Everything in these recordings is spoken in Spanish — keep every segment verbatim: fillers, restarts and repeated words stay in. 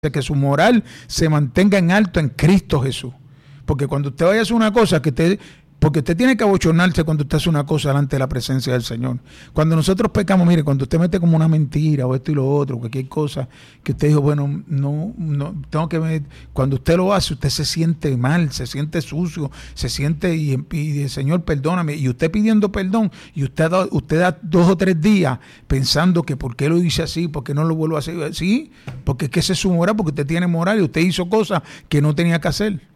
que su moral se mantenga en alto en Cristo Jesús. Porque cuando usted vaya a hacer una cosa, que usted, porque usted tiene que abochornarse cuando usted hace una cosa delante de la presencia del Señor. Cuando nosotros pecamos, mire, cuando usted mete como una mentira o esto y lo otro, cualquier cosa que usted dijo, bueno, no, no, tengo que ver, cuando usted lo hace, usted se siente mal, se siente sucio, se siente y pide, Señor, perdóname, y usted pidiendo perdón, y usted da, usted da dos o tres días pensando que por qué lo dice así, por qué no lo vuelvo a hacer así, porque es que esa es su moral, porque usted tiene moral y usted hizo cosas que no tenía que hacer.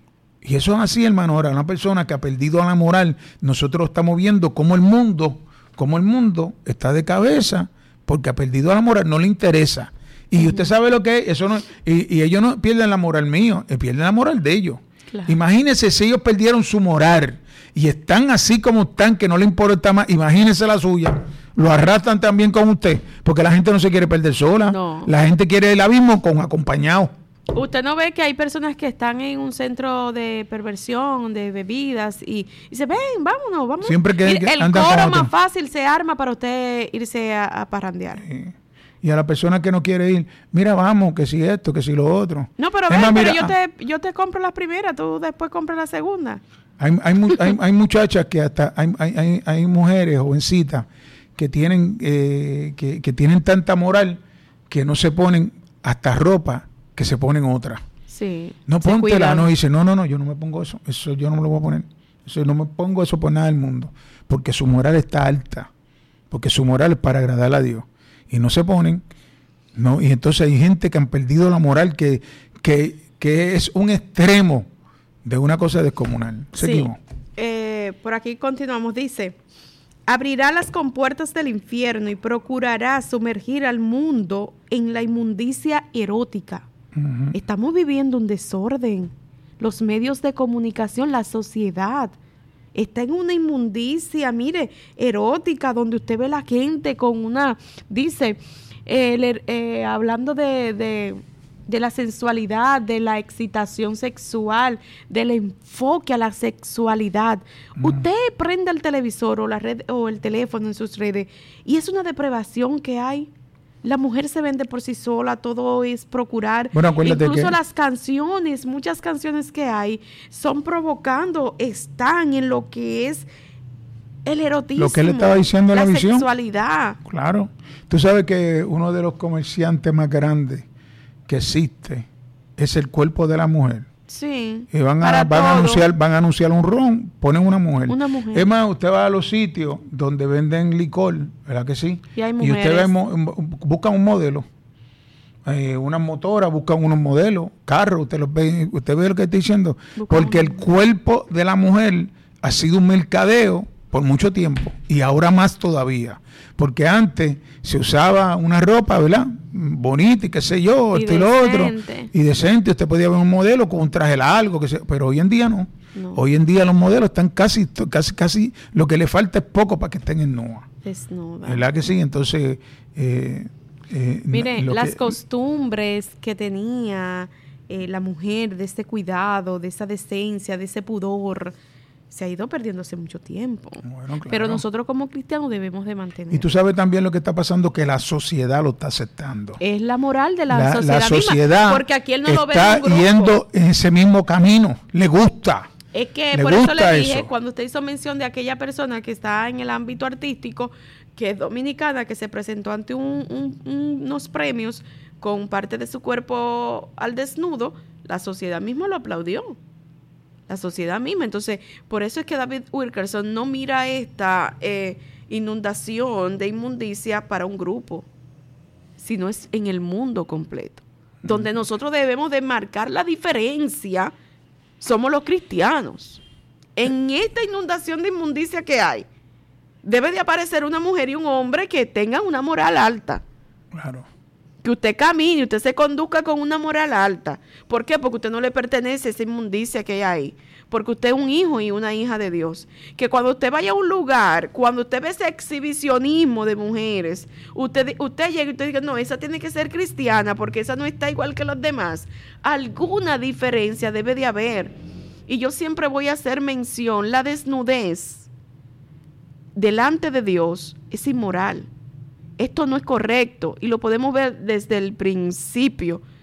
Y eso es así, hermano. Ahora, una persona que ha perdido la moral, nosotros estamos viendo cómo el mundo, cómo el mundo está de cabeza, porque ha perdido la moral, no le interesa. Y uh-huh. usted sabe lo que es, eso no, y, y ellos no pierden la moral mío, pierden la moral de ellos. Claro. Imagínense si ellos perdieron su moral y están así como están, que no le importa más, imagínense la suya. Lo arrastran también con usted, porque la gente no se quiere perder sola, no. La gente quiere el abismo con acompañado. Usted no ve que hay personas que están en un centro de perversión, de bebidas, y dice, ven, vámonos, vamos. Siempre que, que el coro más fácil se arma para usted irse a, a parrandear. Sí. Y a la persona que no quiere ir, mira, vamos, que si esto, que si lo otro. No, pero ven, pero mira, yo te yo te compro las primeras, tú después compras la segunda. Hay, hay, hay, hay muchachas que hasta, hay, hay, hay mujeres jovencitas que tienen, eh, que, que tienen tanta moral que no se ponen hasta ropa, que se ponen otra. Sí. No póntela, no dice, no, no, no, yo no me pongo eso, eso yo no me lo voy a poner. Eso no me pongo eso por nada del mundo, porque su moral está alta, porque su moral es para agradar a Dios. Y no se ponen, no, y entonces hay gente que han perdido la moral, que, que, que es un extremo de una cosa descomunal. Seguimos. Sí. Eh, por aquí continuamos, dice, abrirá las compuertas del infierno y procurará sumergir al mundo en la inmundicia erótica. Uh-huh. Estamos viviendo un desorden. Los medios de comunicación, la sociedad, está en una inmundicia, mire, erótica, donde usted ve a la gente con una, dice, eh, eh, hablando de, de, de la sensualidad, de la excitación sexual, del enfoque a la sexualidad. Uh-huh. Usted prende el televisor o la red o el teléfono en sus redes y es una depravación que hay. La mujer se vende por sí sola, todo es procurar. Bueno, acuérdate incluso que las canciones, muchas canciones que hay, son provocando, están en lo que es el erotismo. Lo que él estaba diciendo en la, la visión. La sexualidad. Claro. Tú sabes que uno de los comerciantes más grandes que existe es el cuerpo de la mujer. Sí. Y van a, van a anunciar, van a anunciar un ron, ponen una mujer. Una mujer. Es más, usted va a los sitios donde venden licor, ¿verdad que sí? Y hay Y mujeres. usted ve, buscan un modelo, eh, una motora, buscan unos modelos, carros, usted los ve, usted ve lo que estoy diciendo, buscan porque el cuerpo de la mujer ha sido un mercadeo por mucho tiempo y ahora más todavía, porque antes se usaba una ropa, ¿verdad?, bonita y qué sé yo, y esto y lo otro, y decente, usted podía ver un modelo con un traje largo, que sé, pero hoy en día no. no. Hoy en día los modelos están casi, casi, casi, lo que le falta es poco para que estén en nua. Desnuda. ¿Verdad que sí? Entonces, eh, eh, mire, las que, costumbres que tenía eh, la mujer de este cuidado, de esa decencia, de ese pudor, se ha ido perdiendo hace mucho tiempo. Bueno, claro. Pero nosotros como cristianos debemos de mantener. Y tú sabes también lo que está pasando, que la sociedad lo está aceptando. Es la moral de la, la sociedad, la sociedad misma, porque aquí él no lo ve está en un grupo. Yendo en ese mismo camino, le gusta. Es que le por eso le dije, eso. Cuando usted hizo mención de aquella persona que está en el ámbito artístico, que es dominicana, que se presentó ante un, un, unos premios con parte de su cuerpo al desnudo, la sociedad misma lo aplaudió. La sociedad misma. Entonces, por eso es que David Wilkerson no mira esta eh, inundación de inmundicia para un grupo, sino es en el mundo completo. Mm. Donde nosotros debemos de marcar la diferencia, somos los cristianos. En esta inundación de inmundicia que hay, debe de aparecer una mujer y un hombre que tengan una moral alta. Claro. Que usted camine, usted se conduzca con una moral alta. ¿Por qué? Porque usted no le pertenece a esa inmundicia que hay ahí. Porque usted es un hijo y una hija de Dios. Que cuando usted vaya a un lugar, cuando usted ve ese exhibicionismo de mujeres, usted, usted llega y usted diga, no, esa tiene que ser cristiana porque esa no está igual que los demás. Alguna diferencia debe de haber. Y yo siempre voy a hacer mención, la desnudez delante de Dios es inmoral. Esto no es correcto y lo podemos ver desde el principio